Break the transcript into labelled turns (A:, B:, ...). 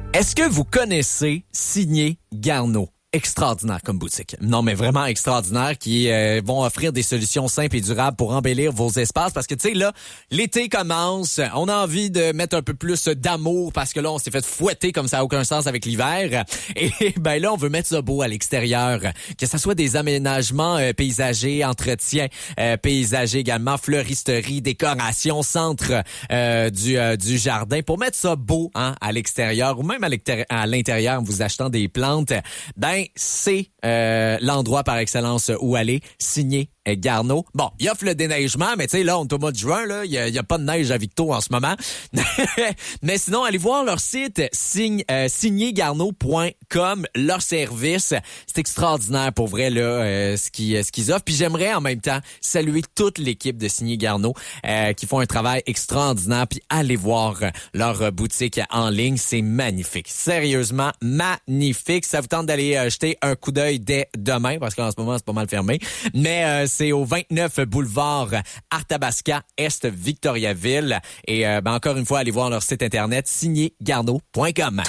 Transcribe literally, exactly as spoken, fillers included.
A: Est-ce que vous connaissez Signé Garneau? Extraordinaire comme boutique. Non, mais vraiment extraordinaire, qui euh, vont offrir des solutions simples et durables pour embellir vos espaces. Parce que, tu sais, là, l'été commence, on a envie de mettre un peu plus d'amour parce que là, on s'est fait fouetter comme ça n'a aucun sens avec l'hiver. Et ben là, on veut mettre ça beau à l'extérieur. Que ça soit des aménagements euh, paysagers, entretien euh, paysager également, fleuristerie, décoration, centre euh, du, euh, du jardin. Pour mettre ça beau hein, à l'extérieur ou même à, l'extérie- à l'intérieur en vous achetant des plantes, ben c'est euh, l'endroit par excellence où aller, Signé Garneau. Bon, il offre le déneigement, mais tu sais, là, on est au mois de juin, là, il y, y a pas de neige à Victo en ce moment. Mais sinon, allez voir leur site, signe, euh, signé garneau point com, leur service. C'est extraordinaire pour vrai, là, euh, ce qu'ils ce qu'ils offrent. Puis j'aimerais en même temps saluer toute l'équipe de Signé Garneau euh, qui font un travail extraordinaire. Puis allez voir leur boutique en ligne, c'est magnifique. Sérieusement, magnifique. Ça vous tente d'aller euh, jeter un coup d'œil dès demain, parce qu'en ce moment, c'est pas mal fermé. Mais euh, c'est au vingt-neuf boulevard Arthabasca, Est Victoriaville. Et euh, ben, encore une fois, allez voir leur site internet signé garneau point com.